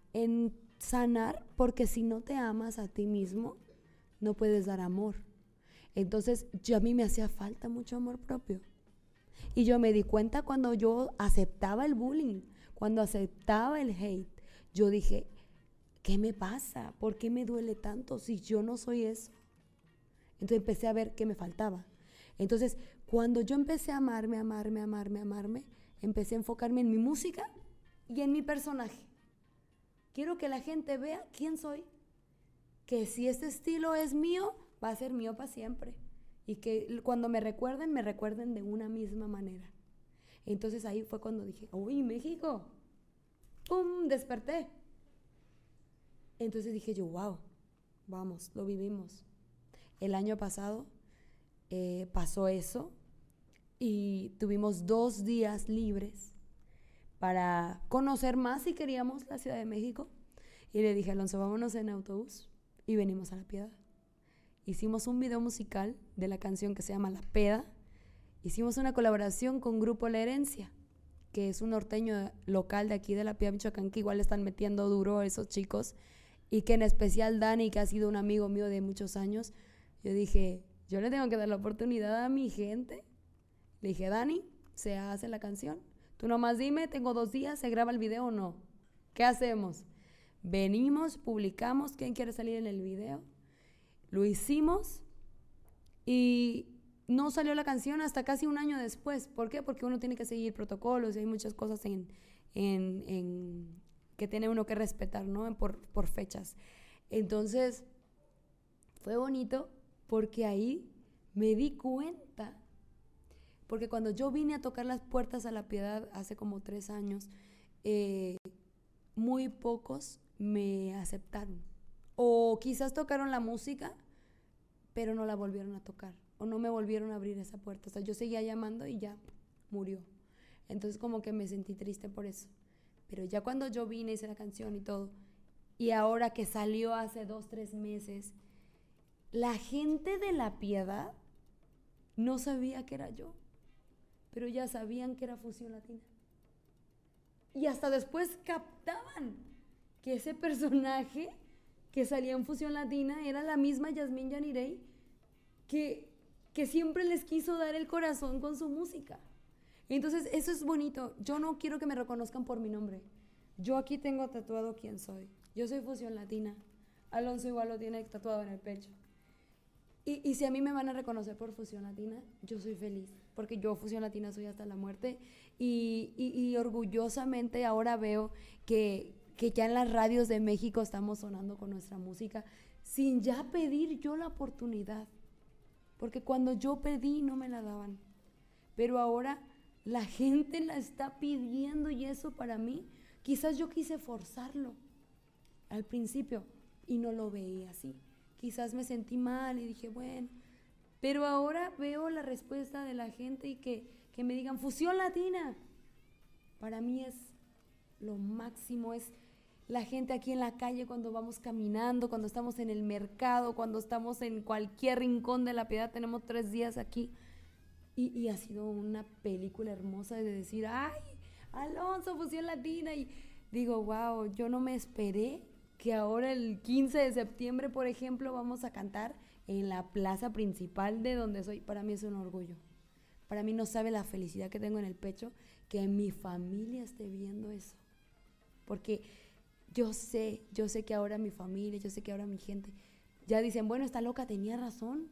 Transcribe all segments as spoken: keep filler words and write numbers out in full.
en sanar, porque si no te amas a ti mismo, no puedes dar amor. Entonces, yo a mí me hacía falta mucho amor propio. Y yo me di cuenta cuando yo aceptaba el bullying, cuando aceptaba el hate. Yo dije, ¿qué me pasa? ¿Por qué me duele tanto si yo no soy eso? Entonces empecé a ver qué me faltaba. Entonces, cuando yo empecé a amarme, amarme, amarme, amarme, empecé a enfocarme en mi música y en mi personaje. Quiero que la gente vea quién soy. Que si este estilo es mío, va a ser mío para siempre. Y que cuando me recuerden, me recuerden de una misma manera. Entonces ahí fue cuando dije, uy, México. ¡Pum! Desperté. Entonces dije yo, wow, vamos, lo vivimos. El año pasado eh, pasó eso y tuvimos dos días libres para conocer más si queríamos la Ciudad de México. Y le dije, Alonso, vámonos en autobús y venimos a La Piedad. Hicimos un video musical de la canción que se llama La Peda. Hicimos una colaboración con Grupo La Herencia, que es un norteño local de aquí de La Piedad, Michoacán, que igual le están metiendo duro a esos chicos. Y que en especial Dani, que ha sido un amigo mío de muchos años, yo dije, yo le tengo que dar la oportunidad a mi gente. Le dije, Dani, se hace la canción. Tú nomás dime, tengo dos días, ¿se graba el video o no? ¿Qué hacemos? Venimos, publicamos, ¿quién quiere salir en el video? Lo hicimos y no salió la canción hasta casi un año después. ¿Por qué? Porque uno tiene que seguir protocolos y hay muchas cosas en, en, en que tiene uno que respetar, ¿no? Por, por fechas. Entonces, fue bonito porque ahí me di cuenta, porque cuando yo vine a tocar las puertas a La Piedad hace como tres años, eh, muy pocos me aceptaron. O quizás tocaron la música, pero no la volvieron a tocar. O no me volvieron a abrir esa puerta. O sea, yo seguía llamando y ya murió. Entonces como que me sentí triste por eso. Pero ya cuando yo vine, hice la canción y todo, y ahora que salió hace dos, tres meses, la gente de La Piedad no sabía que era yo, pero ya sabían que era Fusión Latina. Y hasta después captaban que ese personaje que salía en Fusión Latina era la misma Yasmín Yanirey que, que siempre les quiso dar el corazón con su música. Entonces eso es bonito. Yo no quiero que me reconozcan por mi nombre. Yo aquí tengo tatuado quién soy. Yo soy Fusión Latina. Alonso igual lo tiene tatuado en el pecho. Y, y si a mí me van a reconocer por Fusión Latina, yo soy feliz, porque yo Fusión Latina soy hasta la muerte. Y, y, y orgullosamente ahora veo que, que ya en las radios de México estamos sonando con nuestra música sin ya pedir yo la oportunidad. Porque cuando yo pedí no me la daban. Pero ahora la gente la está pidiendo y eso para mí, quizás yo quise forzarlo al principio y no lo veía así. Quizás me sentí mal y dije, bueno, pero ahora veo la respuesta de la gente y que, que me digan Fusión Latina. Para mí es lo máximo, es la gente aquí en la calle cuando vamos caminando, cuando estamos en el mercado, cuando estamos en cualquier rincón de La Piedad, tenemos tres días aquí. Y, y ha sido una película hermosa de decir, ay, Alonso, Fusión Latina. Y digo, wow, yo no me esperé que ahora el quince de septiembre, por ejemplo, vamos a cantar en la plaza principal de donde soy. Para mí es un orgullo. Para mí no sabe la felicidad que tengo en el pecho que mi familia esté viendo eso. Porque yo sé, yo sé que ahora mi familia, yo sé que ahora mi gente ya dicen, bueno, esta loca tenía razón.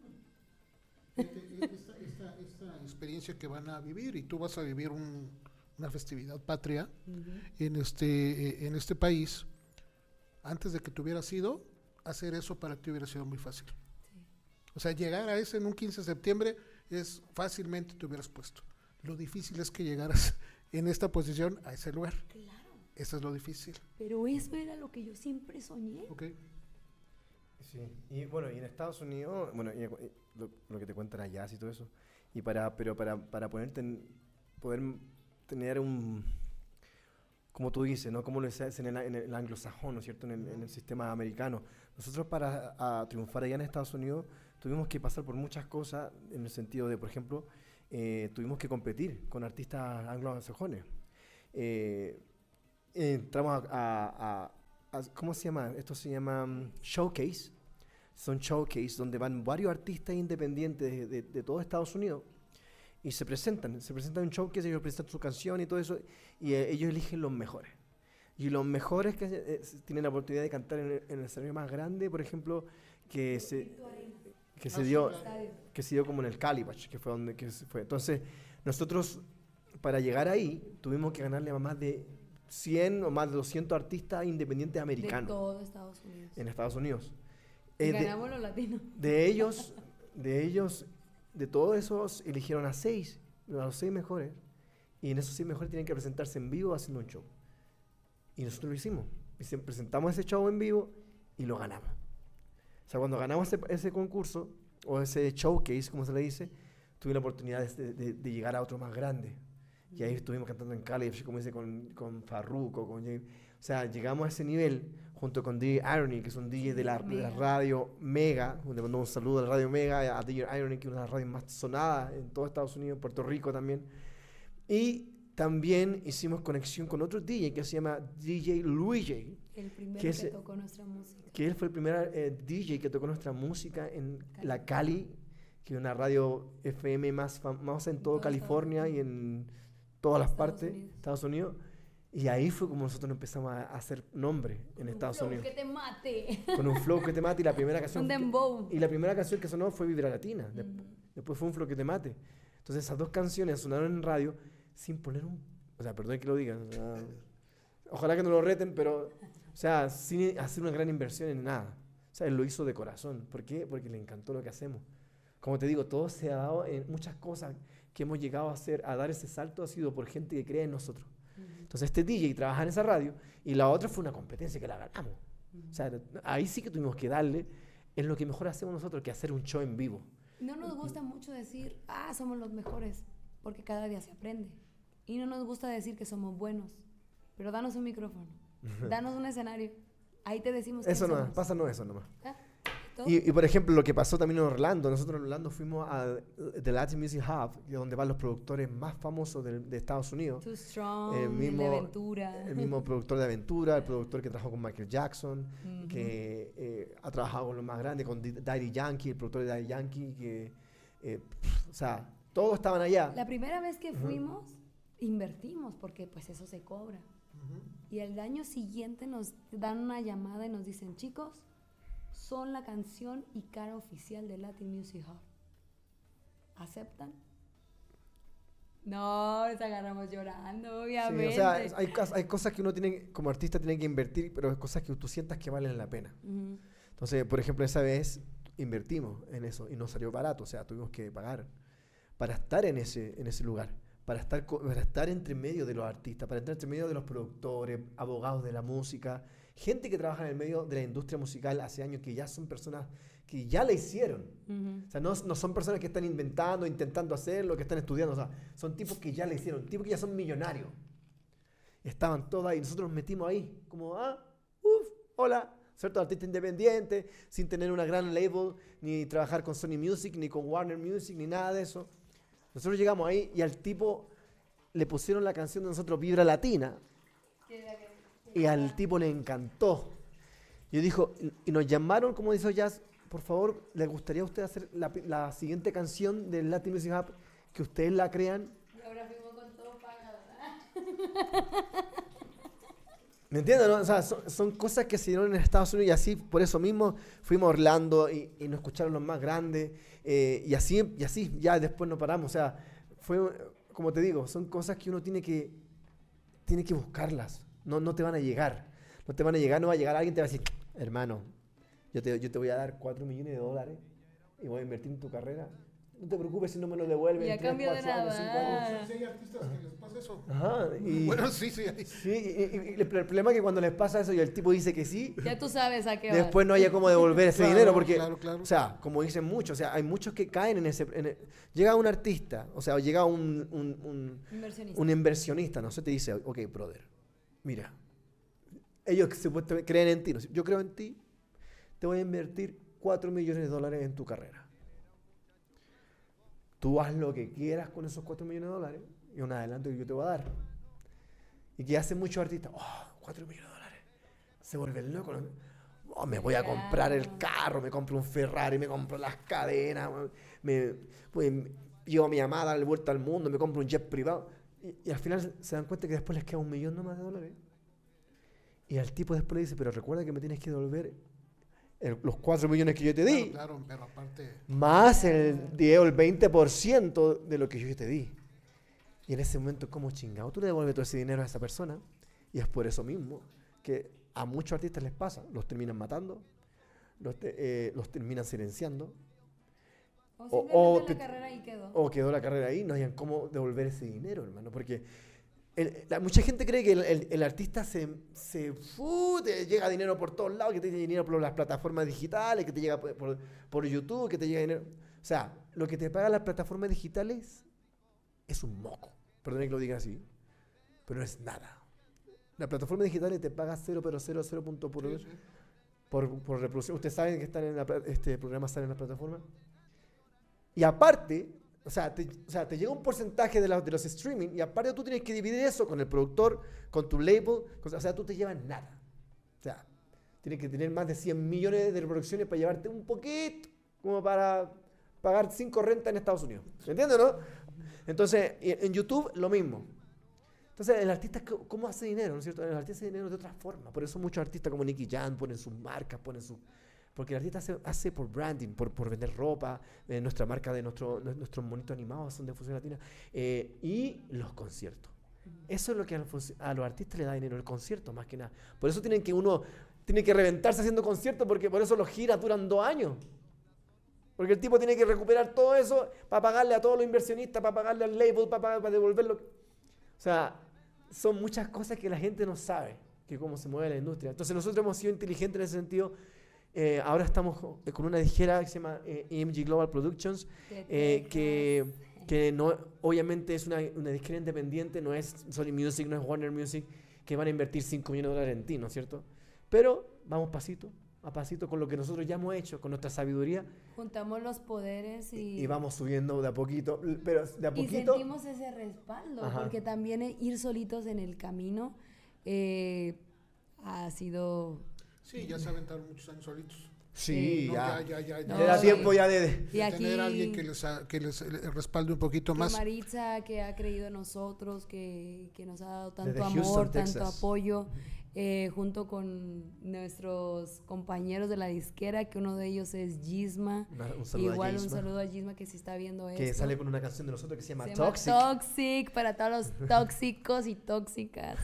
Esta, esta, esta experiencia que van a vivir, y tú vas a vivir un, una festividad patria uh-huh. en, este, en este país, antes de que te hubieras ido, hacer eso para ti hubiera sido muy fácil. Sí. O sea, llegar a ese en un quince de septiembre es fácilmente te hubieras puesto. Lo difícil es que llegaras en esta posición a ese lugar. Claro. Eso es lo difícil. Pero eso era lo que yo siempre soñé. Okay. Sí, y bueno, y en Estados Unidos, bueno, y, y lo, lo que te cuentan allá y todo eso, y para, pero para, para ponerte en, poder tener un, como tú dices, ¿no? Como lo es en el, en el anglosajón, ¿no es cierto? En el, en el sistema americano. Nosotros para a triunfar allá en Estados Unidos tuvimos que pasar por muchas cosas, en el sentido de, por ejemplo, eh, tuvimos que competir con artistas anglosajones. Eh, entramos a, a, a ¿cómo se llama? Esto se llama um, showcase. Son showcase donde van varios artistas independientes de, de, de todo Estados Unidos y se presentan. Se presentan en showcase, ellos presentan su canción y todo eso, y eh, ellos eligen los mejores. Y los mejores que eh, tienen la oportunidad de cantar en el, en el escenario más grande, por ejemplo, que se, que se dio que se dio como en el Calibash, que fue donde que se fue. Entonces, nosotros para llegar ahí tuvimos que ganarle a más de cien o más de doscientos artistas independientes americanos. De todo Estados Unidos. En Estados Unidos. Y Eh, ganamos de, los latinos. de ellos, de ellos, de todos esos, eligieron a seis, a los seis mejores, y en esos seis mejores tienen que presentarse en vivo haciendo un show. Y nosotros lo hicimos. Y se- presentamos ese show en vivo y lo ganamos. O sea, cuando ganamos ese, ese concurso, o ese showcase, como se le dice, tuve la oportunidad de, de- de llegar a otro más grande. Y ahí estuvimos cantando en Cali, como dice, con, con Farruko, con Jay. O sea, llegamos a ese nivel junto con D J Irony, que es un D J de la, de la Mega. radio Mega. Le mando un saludo a la radio Mega, a D J Irony, que es una de las radios más sonadas en todo Estados Unidos, Puerto Rico también. Y también hicimos conexión con otro D J que se llama D J Luigi, El primero que que, ese- tocó nuestra música. que él fue el primer eh, D J que tocó nuestra música en Cali. la Cali, que es una radio F M más famosa en todo todo California Estados y en todas las Estados partes Unidos. Estados Unidos. Y ahí fue como nosotros empezamos a hacer nombre en Estados Flow, Unidos. que te mate. Con un flow que te mate y la primera canción Un que- dembow. y la primera canción que sonó fue Vibra Latina. Dep- Ujú. Después fue un flow que te mate. Entonces esas dos canciones sonaron en radio sin poner un... O sea, perdón que lo diga. o sea, ojalá que no lo reten, pero... O sea, sin hacer una gran inversión en nada. O sea, él lo hizo de corazón. ¿Por qué? Porque le encantó lo que hacemos. Como te digo, todo se ha dado en muchas cosas que hemos llegado a hacer, a dar ese salto, ha sido por gente que cree en nosotros. Entonces este D J trabaja en esa radio y la otra fue una competencia que la ganamos. O sea, ahí sí que tuvimos que darle en lo que mejor hacemos nosotros, que hacer un show en vivo. No nos gusta mucho decir, ah, somos los mejores, porque cada día se aprende. Y no nos gusta decir que somos buenos, pero danos un micrófono, danos un escenario, ahí te decimos Eso quién no, somos. pásanos eso nomás. ¿Ah? ¿Todo? Y, y por ejemplo, lo que pasó también en Orlando, nosotros en Orlando fuimos al The Latin Music Hub, que es donde van los productores más famosos del- de, Estados Unidos. Too Strong, el el mismo- de Aventura. El mismo productor de Aventura, el productor que trabajó con Michael Jackson, Ujú. que eh, ha trabajado con los más grandes, con Di- Daddy Yankee, el productor de Daddy Yankee, que, eh, pff, o sea, todos estaban allá. La primera vez que Ujú. fuimos, invertimos, porque pues eso se cobra. Y el año siguiente nos dan una llamada y nos dicen, chicos, son la canción y cara oficial de Latin Music Hub. ¿Aceptan? No, nos agarramos llorando, Sí, obviamente. o sea, es- hay, cos- hay cosas que uno tiene, como artista, tiene que invertir, pero hay cosas que tú sientas que valen la pena. Ujú. Entonces, por ejemplo, esa vez invertimos en eso y nos salió barato, o sea, tuvimos que pagar para estar en ese, en ese lugar, para estar, co- para estar entre medio de los artistas, para estar entre medio de los productores, abogados de la música, gente que trabaja en el medio de la industria musical hace años, que ya son personas que ya la hicieron. Ujú. O sea, no, no son personas que están inventando, intentando hacerlo, que están estudiando, o sea, son tipos que ya la hicieron, tipos que ya son millonarios. Estaban todos ahí, nosotros nos metimos ahí, como, ah, uff, hola, cierto, artista independiente, sin tener una gran label, ni trabajar con Sony Music, ni con Warner Music, ni nada de eso. Nosotros llegamos ahí y al tipo le pusieron la canción de nosotros, Vibra Latina, y al tipo le encantó. Y dijo, y nos llamaron, como dice Jazz, por favor, ¿le gustaría a usted hacer la, pi- la siguiente canción del Latin Music Hub, que ustedes la crean? Y ahora fuimos con todo pagado, ¿Me entienden? No? O sea, son, son cosas que se dieron en Estados Unidos y así, por eso mismo, fuimos a Orlando y, y nos escucharon los más grandes eh, y así, y así, ya después no paramos. O sea, fue, como te digo, son cosas que uno tiene que, tiene que buscarlas. No, no te van a llegar. No te van a llegar, no va a llegar alguien y te va a decir, hermano, yo te, yo te voy a dar cuatro millones de dólares y voy a invertir en tu carrera. No te preocupes si no me lo devuelven. Y a en tres, cambio de cuatro años, nada. cinco años". Sí, sí hay artistas que les pasa eso. Ajá, y, Bueno, sí, sí. hay. sí, y- y- y el problema es que cuando les pasa eso y el tipo dice que sí, Ya tú sabes a qué vas. después no haya cómo devolver ese Claro, dinero porque, claro, claro. o sea, como dicen muchos, o sea, hay muchos que caen en ese... en el- llega un artista, o sea, o llega un, un, un, Inversionista. un inversionista, no sé, te dice, ok, brother, mira, ellos que supuestamente creen en ti, ¿no? Yo creo en ti, te voy a invertir cuatro millones de dólares en tu carrera. Tú haz lo que quieras con esos cuatro millones de dólares y un adelanto que yo te voy a dar. Y que hacen muchos artistas, oh, cuatro millones de dólares. se vuelven locos. Oh, me voy a comprar el carro, me compro un Ferrari, me compro las cadenas, me, pues, llevo a mi amada de vuelta al mundo, me compro un jet privado. Y, y al final se dan cuenta que después les queda un millón nomás de dólares. Y al tipo después le dice, pero recuerda que me tienes que devolver el, los cuatro millones que yo te di. Claro, claro, pero aparte... Más el diez o el veinte por ciento de lo que yo te di. Y en ese momento, ¿cómo chingado? Tú le devuelves todo ese dinero a esa persona. Y es por eso mismo que a muchos artistas les pasa. Los terminan matando, los, te, eh, los terminan silenciando. O simplemente o, o, la carrera ahí quedó. O quedó la carrera ahí, no hayan cómo devolver ese dinero, hermano. Porque el, la, mucha gente cree que el, el, el artista se, se uh, te llega dinero por todos lados, que te llega dinero por las plataformas digitales, que te llega por, por, por YouTube, que te llega dinero. O sea, lo que te pagan las plataformas digitales es un moco. Perdón que lo diga así, pero no es nada. La plataforma digital te paga cero coma cero cero punto por, sí, sí. por, por reproducción. Ustedes saben que están en la, este programa sale en la plataforma. Y aparte, o sea, te, o sea, te llega un porcentaje de, la, de los streaming y aparte tú tienes que dividir eso con el productor, con tu label. Con, o sea, tú te llevas nada. O sea, tienes que tener más de cien millones de reproducciones para llevarte un poquito, como para pagar cinco rentas en Estados Unidos. ¿Me entiendes, no? Entonces, en YouTube, lo mismo. Entonces, el artista, ¿cómo hace dinero? ¿No es cierto? El artista hace dinero de otra forma. Por eso muchos artistas como Nicky Jam ponen sus marcas, ponen su... Porque el artista hace, hace por branding, por, por vender ropa, eh, nuestra marca de nuestro, nuestros monitos animados son de Fusión Latina, eh, y los conciertos. Eso es lo que a los, a los artistas le da dinero, el concierto, más que nada. Por eso tienen que uno, tiene que reventarse haciendo conciertos, porque por eso los giras duran dos años. Porque el tipo tiene que recuperar todo eso para pagarle a todos los inversionistas, para pagarle al label, para, pagar, para devolverlo. O sea, son muchas cosas que la gente no sabe, que cómo se mueve la industria. Entonces nosotros hemos sido inteligentes en ese sentido. Eh, ahora estamos con una disquera que se llama eh, E M G Global Productions, eh, que, que no, obviamente es una, una disquera independiente, no es Sony Music, no es Warner Music, que van a invertir cinco millones de dólares en ti, ¿no es cierto? Pero vamos pasito a pasito con lo que nosotros ya hemos hecho, con nuestra sabiduría. Juntamos los poderes y... Y vamos subiendo de a poquito, pero de a poquito... Y sentimos ese respaldo, Ajá. porque también ir solitos en el camino eh, ha sido... Sí, ya se aventaron muchos años solitos. Sí, no, ya. ya, ya, ya, no, Era tiempo ya de, de, de aquí, tener a alguien que les, que les respalde un poquito que más. Maritza, que ha creído en nosotros, que, que nos ha dado tanto Desde amor, Houston, tanto Texas. apoyo, eh, junto con nuestros compañeros de la disquera, que uno de ellos es Gisma. Una, un saludo Igual a un saludo a Gisma que si está viendo esto. Que sale con una canción de nosotros que se llama se Toxic. Llama Toxic, para todos los tóxicos y tóxicas.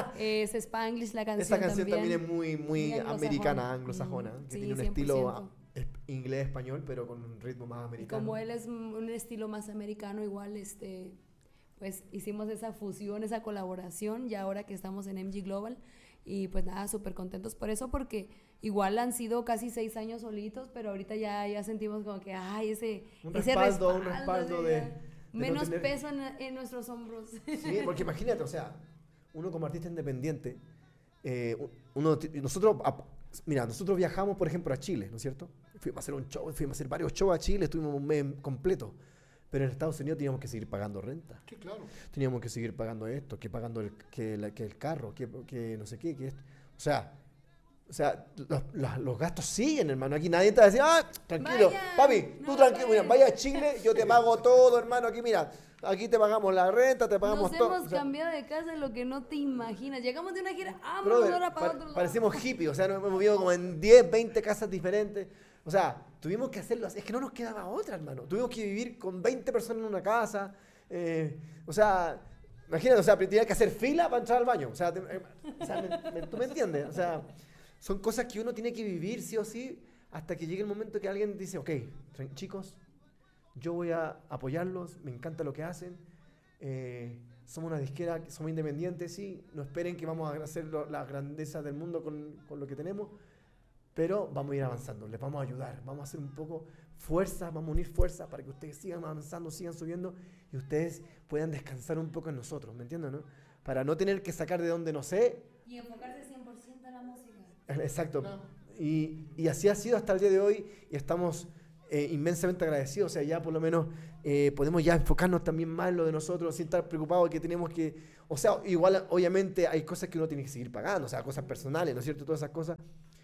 Es Spanglish la canción. Esta canción también, también es muy, muy, muy anglosajona. americana, anglosajona, Mm, que sí, tiene un cien por ciento. estilo inglés-español, pero con un ritmo más Y americano. como él es un estilo más americano, igual este, pues hicimos esa fusión, esa colaboración, y ahora que estamos en M G Global, y pues nada, súper contentos por eso, porque igual han sido casi seis años solitos, pero ahorita ya, ya sentimos como que, ay, ese, un ese respaldo, respaldo, un respaldo de, de, de menos no tener... peso en, en nuestros hombros. Sí, porque imagínate, o sea, uno como artista independiente, eh, uno, nosotros, mira, nosotros viajamos, por ejemplo, a Chile, ¿no es cierto? Fuimos a hacer un show, fuimos a hacer varios shows a Chile, estuvimos un mes completo. Pero en Estados Unidos teníamos que seguir pagando renta. Sí, claro. Teníamos que seguir pagando esto, que pagando el, que, la, que el carro, que, que no sé qué, que esto. O sea, o sea los, los, los gastos siguen, hermano. Aquí nadie te va a decir, ah, tranquilo, Vaya, papi, tú no, tranquilo, vaya. mira, vaya a Chile, yo te pago todo, hermano. Aquí, mira, aquí te pagamos la renta, te pagamos Nos todo. hemos O sea, cambiado de casa en lo que no te imaginas. Llegamos de una gira, ah, brother, vamos ahora para pa- otro lado. parecemos hippies, o sea, nos hemos vivido como en diez, veinte casas diferentes. O sea, tuvimos que hacerlo así. Es que no nos quedaba otra, hermano. Tuvimos que vivir con veinte personas en una casa. Eh, o sea, imagínate, o sea, tenía que hacer fila para entrar al baño. O sea, te- eh, o sea, me- me- ¿tú me entiendes? O sea, son cosas que uno tiene que vivir sí o sí hasta que llegue el momento que alguien dice, ok, tran- chicos, yo voy a apoyarlos, me encanta lo que hacen. Eh, somos una disquera, somos independientes, sí. No esperen que vamos a hacer lo- la grandeza del mundo con, con lo que tenemos. Pero vamos a ir avanzando, les vamos a ayudar, vamos a hacer un poco fuerza, vamos a unir fuerza para que ustedes sigan avanzando, sigan subiendo y ustedes puedan descansar un poco en nosotros, ¿me entienden? ¿No? Para no tener que sacar de donde no sé. Y enfocarse cien por ciento en la música. Exacto. Claro. Y, y así ha sido hasta el día de hoy y estamos eh, inmensamente agradecidos. O sea, ya por lo menos eh, podemos ya enfocarnos también más en lo de nosotros sin estar preocupados que tenemos que... O sea, igual obviamente hay cosas que uno tiene que seguir pagando, o sea, cosas personales, ¿no es cierto? Todas esas cosas.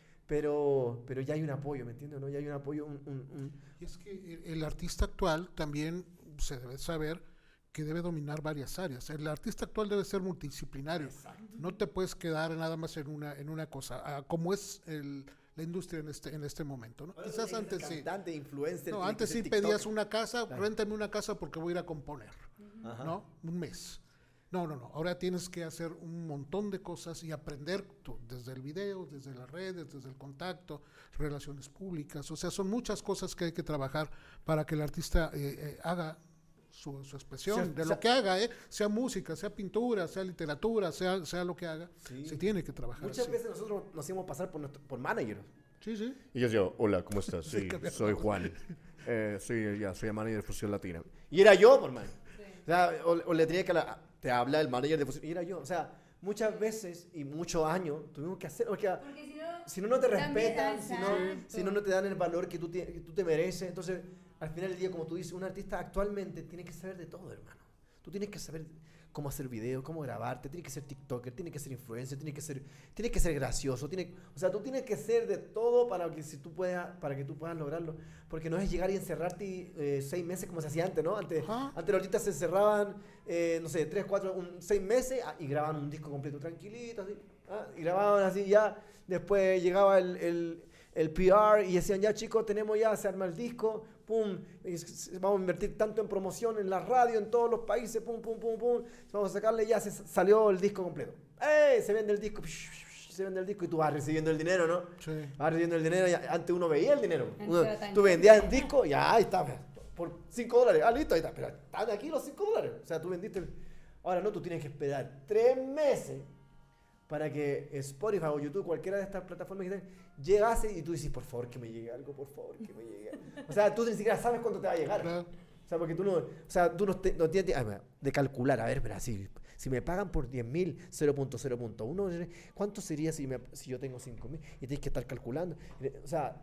Pero, pero ya hay un apoyo, ¿me entiendes? ¿No? Ya hay un apoyo. Un, un, un... Y es que el, el artista actual también se debe saber que debe dominar varias áreas. El artista actual debe ser multidisciplinario. Exacto. No te puedes quedar nada más en una, en una cosa, ah, como es el, la industria en este, en este momento, ¿no? Ahora Quizás antes sí. Cantante, influencer, no, antes sí TikTok. Pedías una casa, claro. Réntame una casa porque voy a ir a componer, uh-huh. ¿no? Un mes. No, no, no. Ahora tienes que hacer un montón de cosas y aprender tú, desde el video, desde las redes, desde el contacto, relaciones públicas. O sea, son muchas cosas que hay que trabajar para que el artista eh, eh, haga su, su expresión, sí, de lo sea, que haga, ¿eh? Sea música, sea pintura, sea literatura, sea, sea lo que haga, sí. Se tiene que trabajar. Muchas así. veces nosotros nos hacemos pasar por, nuestro, por manager. Sí, sí. Y yo digo, hola, ¿cómo estás? Sí, soy Juan. Eh, soy, ya, soy el manager de Fusión Latina. Y era yo, por man. Sí. O sea, o, o le tenía que la, te habla el manager de Fusión, y era yo. O sea, muchas veces y muchos años tuvimos que hacer, porque, porque si, no, si no, no te respetan, si no, si no, no te dan el valor que tú, te, que tú te mereces. Entonces, al final del día, como tú dices, un artista actualmente tiene que saber de todo, hermano. Tú tienes que saber cómo hacer videos, cómo grabarte, tienes que ser tiktoker, tienes que ser influencer, tienes que ser, tienes que ser gracioso, tienes, o sea, tú tienes que ser de todo para que, si tú puedas, para que tú puedas lograrlo. Porque no es llegar y encerrarte y, eh, seis meses como se hacía antes, ¿no? Antes, uh-huh. antes los artistas se encerraban, eh, no sé, tres, cuatro, un, seis meses ah, y grababan un disco completo tranquilito, así, ah, y grababan así ya. Después llegaba el, el, el P R y decían, ya chicos, tenemos ya, se arma el disco, pum, vamos a invertir tanto en promoción, en la radio, en todos los países, pum, pum, pum, pum, vamos a sacarle, ya se salió el disco completo. ¡Ey! Se vende el disco, se vende el disco y tú vas recibiendo el dinero, ¿no? Sí. Vas recibiendo el dinero, y antes uno veía el dinero. Uno, tú vendías el disco y ahí está, por cinco dólares, ah, listo, ahí está, pero están aquí los cinco dólares. O sea, tú vendiste, ahora no, tú tienes que esperar tres meses para que Spotify o YouTube, cualquiera de estas plataformas que tengan, llegase y tú dices, por favor, que me llegue algo, por favor, que me llegue. O sea, tú ni siquiera sabes cuánto te va a llegar. Claro. O sea, porque tú no, o sea, tú no, te, no tienes de calcular, a ver, pero así, si me pagan por diez mil, cero punto cero punto uno, ¿cuánto sería si, me, si yo tengo cinco mil? Y tienes que estar calculando. O sea,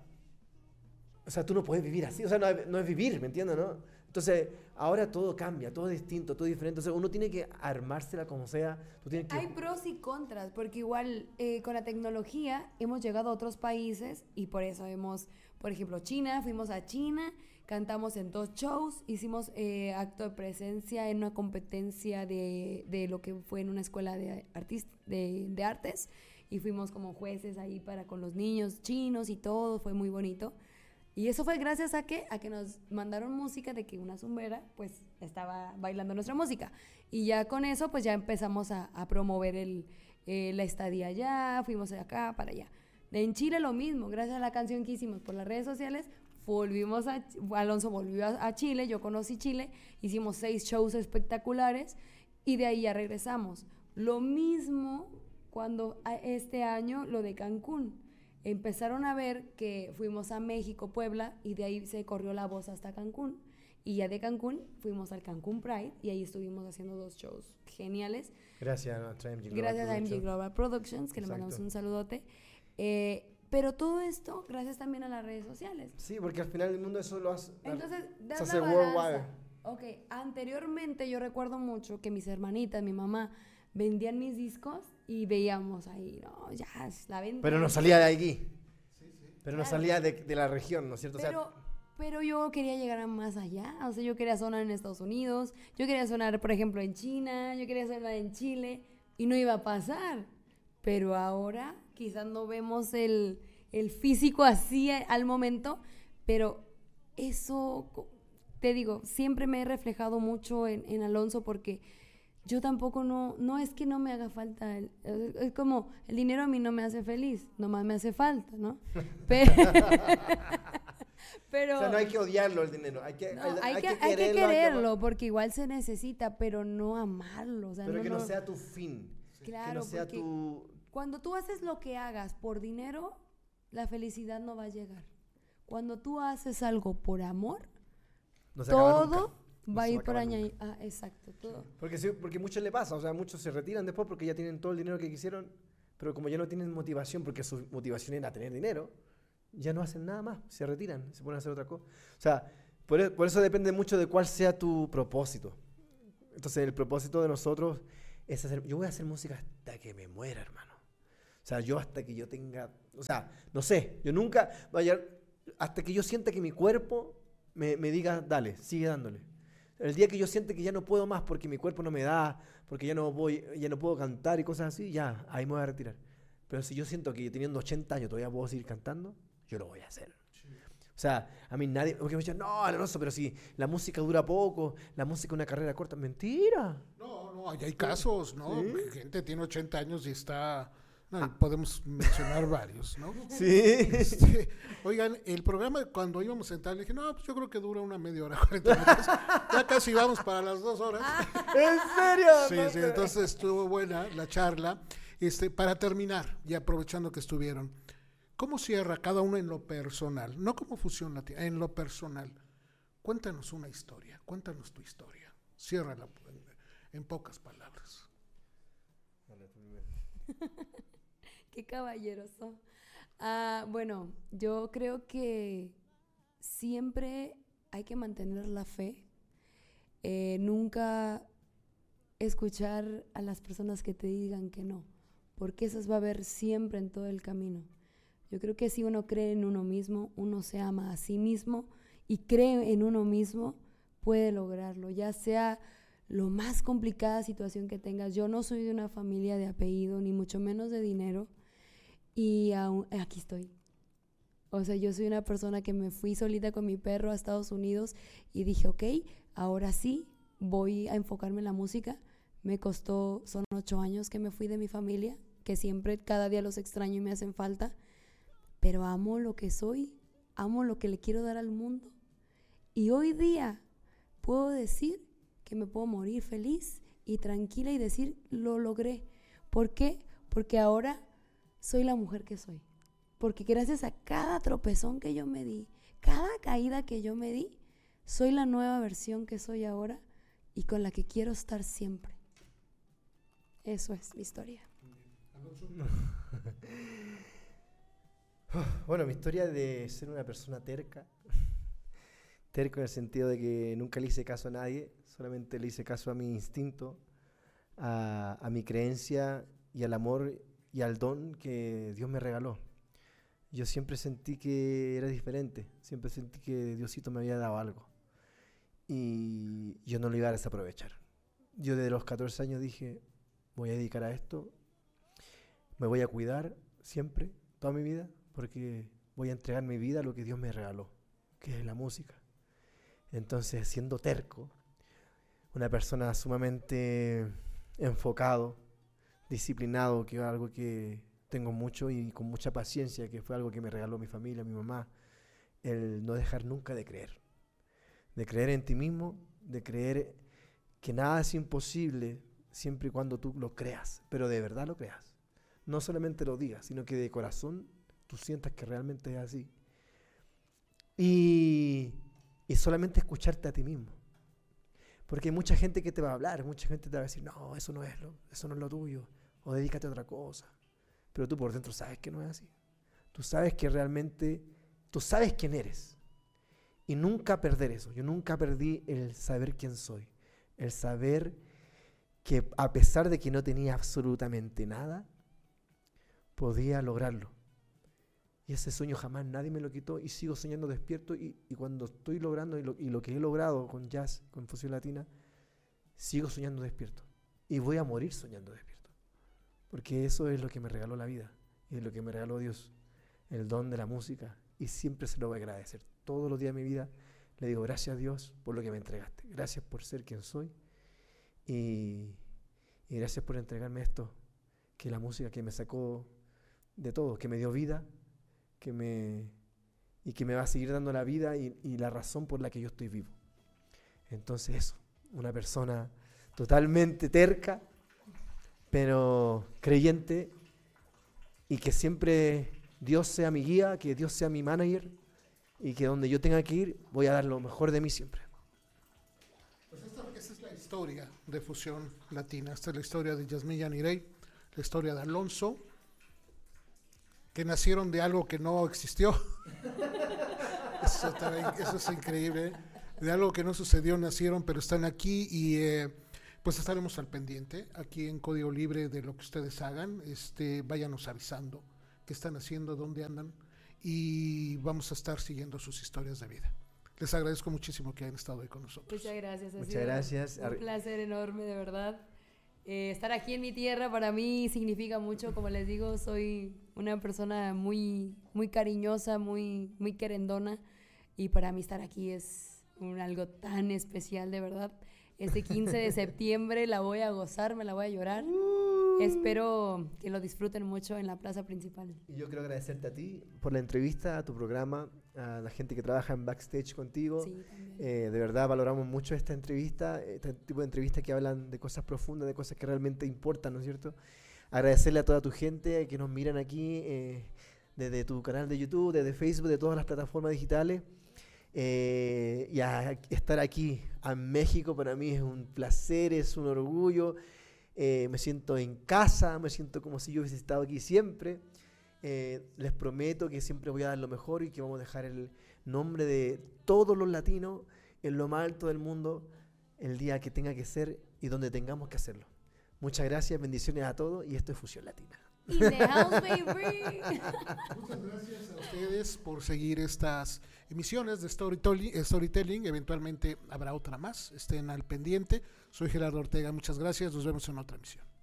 o sea, tú no puedes vivir así, o sea, no es, no es vivir, ¿me entiendes, no? Entonces, ahora todo cambia, todo es distinto, todo es diferente. Entonces, uno tiene que armársela como sea. Tú tienes que... Hay pros y contras, porque igual eh, con la tecnología hemos llegado a otros países y por eso hemos, por ejemplo, China, fuimos a China, cantamos en dos shows, hicimos eh, acto de presencia en una competencia de, de lo que fue en una escuela de, artist, de, de artes y fuimos como jueces ahí para con los niños chinos y todo, fue muy bonito. Y eso fue gracias a que, a que nos mandaron música de que una zumbera pues estaba bailando nuestra música. Y ya con eso pues ya empezamos a, a promover el, eh, la estadía allá, fuimos de acá para allá. En Chile lo mismo, gracias a la canción que hicimos por las redes sociales, volvimos a, Alonso volvió a, a Chile, yo conocí Chile, hicimos seis shows espectaculares y de ahí ya regresamos. Lo mismo cuando a este año lo de Cancún. Empezaron a ver que fuimos a México, Puebla, y de ahí se corrió la voz hasta Cancún. Y ya de Cancún fuimos al Cancún Pride y ahí estuvimos haciendo dos shows geniales. Gracias a nuestra M G Global Gracias a M G Global Productions, que Exacto. le mandamos un saludote. Eh, pero todo esto gracias también a las redes sociales. Sí, porque al final el mundo eso lo hace... Entonces, das hace la worldwide. Ok, anteriormente yo recuerdo mucho que mis hermanitas, mi mamá, vendían mis discos y veíamos ahí, no, ya, la venta. Pero no salía de aquí. Sí, sí. Pero claro. no salía de, de la región, ¿no es cierto? Pero, o sea, pero yo quería llegar a más allá, o sea, yo quería sonar en Estados Unidos, yo quería sonar, por ejemplo, en China, yo quería sonar en Chile, y no iba a pasar. Pero ahora quizás no vemos el, el físico así al momento, pero eso, te digo, siempre me he reflejado mucho en, en Alonso porque... Yo tampoco no, no es que no me haga falta, el, es como el dinero a mí no me hace feliz, nomás me hace falta, ¿no? Pero, pero o sea, no hay que odiarlo el dinero, hay que, no, hay, hay, hay que, que hay quererlo, que quererlo hay que... porque igual se necesita, pero no amarlo. O sea, pero no, que no, no sea tu fin, claro, que no sea porque tu... cuando tú haces lo que hagas por dinero, la felicidad no va a llegar. Cuando tú haces algo por amor, no se todo... No va a ir va por a añadir. Ah, exacto, todo. Porque sí, porque muchos le pasa, o sea, muchos se retiran después porque ya tienen todo el dinero que quisieron, pero como ya no tienen motivación, porque su motivación era tener dinero, ya no hacen nada más, se retiran, se ponen a hacer otra cosa. O sea, por, e- por eso depende mucho de cuál sea tu propósito. Entonces, el propósito de nosotros es hacer, yo voy a hacer música hasta que me muera, hermano. O sea, yo hasta que yo tenga, o sea, no sé, yo nunca, vaya, hasta que yo sienta que mi cuerpo me, me diga, dale, sigue dándole. El día que yo siente que ya no puedo más porque mi cuerpo no me da, porque ya no voy, ya no puedo cantar y cosas así, ya, ahí me voy a retirar. Pero si yo siento que teniendo ochenta años todavía puedo seguir cantando, yo lo voy a hacer. O sea, a mí nadie, porque me dicen, no, Alonso, pero si la música dura poco, la música es una carrera corta. Mentira. No, no, hay, hay casos, ¿no? Sí. Gente tiene ochenta años y está... No, y podemos mencionar varios, ¿no? Sí. Este, oigan, el programa cuando íbamos a entrar, le dije, no, pues yo creo que dura una media hora, cuarenta minutos. Ya casi vamos para las dos horas. ¿En serio? Sí, No sí, te- entonces estuvo buena la charla. Este, para terminar, y aprovechando que estuvieron, ¿cómo cierra cada uno en lo personal? No como Fusión Latina, en lo personal. Cuéntanos una historia, cuéntanos tu historia. Ciérrala en, en pocas palabras. Qué caballeroso. Ah, bueno, yo creo que siempre hay que mantener la fe. Eh, nunca escuchar a las personas que te digan que no, porque esas va a haber siempre en todo el camino. Yo creo que si uno cree en uno mismo, uno se ama a sí mismo y cree en uno mismo, puede lograrlo, ya sea lo más complicada situación que tengas. Yo no soy de una familia de apellido, ni mucho menos de dinero, y aún, aquí estoy. O sea, yo soy una persona que me fui solita con mi perro a Estados Unidos y dije, ok, ahora sí voy a enfocarme en la música. Me costó, son ocho años que me fui de mi familia, que siempre cada día los extraño y me hacen falta, pero amo lo que soy, amo lo que le quiero dar al mundo. Y hoy día puedo decir que me puedo morir feliz y tranquila y decir, lo logré. ¿Por qué? Porque ahora soy la mujer que soy. Porque gracias a cada tropezón que yo me di, cada caída que yo me di, soy la nueva versión que soy ahora y con la que quiero estar siempre. Eso es mi historia. Bueno, mi historia de ser una persona terca, terco en el sentido de que nunca le hice caso a nadie, solamente le hice caso a mi instinto, a, a mi creencia y al amor y al don que Dios me regaló. Yo siempre sentí que era diferente, siempre sentí que Diosito me había dado algo y yo no lo iba a desaprovechar. Yo desde los catorce años dije, voy a dedicar a esto, me voy a cuidar siempre, toda mi vida, porque voy a entregar mi vida a lo que Dios me regaló, que es la música. Entonces, siendo terco, una persona sumamente enfocado, disciplinado, que es algo que tengo mucho y con mucha paciencia, que fue algo que me regaló mi familia, mi mamá, el no dejar nunca de creer, de creer en ti mismo, de creer que nada es imposible siempre y cuando tú lo creas, pero de verdad lo creas. No solamente lo digas, sino que de corazón tú sientas que realmente es así. Y, y solamente escucharte a ti mismo. Porque hay mucha gente que te va a hablar, mucha gente te va a decir, no, eso no es lo, eso no es lo tuyo, o dedícate a otra cosa. Pero tú por dentro sabes que no es así. Tú sabes que realmente, tú sabes quién eres. Y nunca perder eso. Yo nunca perdí el saber quién soy. El saber que a pesar de que no tenía absolutamente nada, podía lograrlo. Y ese sueño jamás nadie me lo quitó y sigo soñando despierto y, y cuando estoy logrando y lo, y lo que he logrado con jazz, con Fusión Latina, sigo soñando despierto. Y voy a morir soñando despierto. Porque eso es lo que me regaló la vida y es lo que me regaló Dios, el don de la música. Y siempre se lo voy a agradecer. Todos los días de mi vida le digo gracias a Dios por lo que me entregaste. Gracias por ser quien soy y, y gracias por entregarme esto, que la música que me sacó de todo, que me dio vida, que me y que me va a seguir dando la vida y, y la razón por la que yo estoy vivo. Entonces eso, una persona totalmente terca, pero creyente, y que siempre Dios sea mi guía, que Dios sea mi manager, y que donde yo tenga que ir, voy a dar lo mejor de mí siempre. Pues esta, esta es la historia de Fusión Latina. Esta es la historia de Yasmín Yanirey, la historia de Alonso. que nacieron de algo que no existió. Eso, también, eso es increíble. De algo que no sucedió nacieron, pero están aquí y eh, pues estaremos al pendiente aquí en Código Libre de lo que ustedes hagan. Este, váyanos avisando qué están haciendo, dónde andan y vamos a estar siguiendo sus historias de vida. Les agradezco muchísimo que hayan estado ahí con nosotros. Muchas gracias. Ha Muchas sido gracias. Un placer enorme, de verdad. Eh, estar aquí en mi tierra para mí significa mucho. Como les digo, soy una persona muy, muy cariñosa, muy, muy querendona. Y para mí estar aquí es un, algo tan especial, de verdad. Este quince de septiembre la voy a gozar, me la voy a llorar. Espero que lo disfruten mucho en la plaza principal. Y yo quiero agradecerte a ti por la entrevista, a tu programa, a la gente que trabaja en backstage contigo. Sí, también. Eh, de verdad valoramos mucho esta entrevista, este tipo de entrevistas que hablan de cosas profundas, de cosas que realmente importan, ¿no es cierto? Agradecerle a toda tu gente que nos miran aquí, eh, desde tu canal de YouTube, desde Facebook, de todas las plataformas digitales. Eh, y a estar aquí en México para mí es un placer, es un orgullo. Eh, me siento en casa, me siento como si yo hubiese estado aquí siempre. Eh, les prometo que siempre voy a dar lo mejor y que vamos a dejar el nombre de todos los latinos en lo más alto del mundo el día que tenga que ser y donde tengamos que hacerlo. Muchas gracias, bendiciones a todos y esto es Fusión Latina. In the house, baby. Muchas gracias a ustedes por seguir estas emisiones de storytelling, storytelling. Eventualmente habrá otra más. Estén al pendiente. Soy Gerardo Ortega. Muchas gracias. Nos vemos en otra emisión.